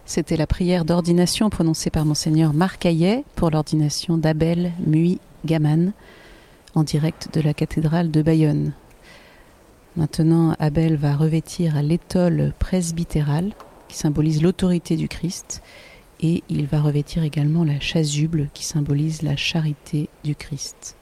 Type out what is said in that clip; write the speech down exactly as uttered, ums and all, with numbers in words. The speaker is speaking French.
C'était la prière d'ordination prononcée par Monseigneur Marc Hayet pour l'ordination d'Abel Muy-Gaman en direct de la cathédrale de Bayonne. Maintenant, Abel va revêtir l'étole presbytérale qui symbolise l'autorité du Christ et il va revêtir également la chasuble qui symbolise la charité du Christ.